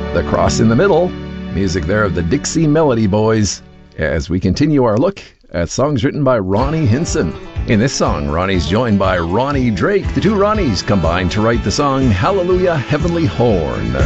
The Cross in the Middle, music there of the Dixie Melody Boys, as we continue our look at songs written by Ronnie Hinson. In this song, Ronnie's joined by Ronnie Drake. The two Ronnies combined to write the song Hallelujah Heavenly Horn.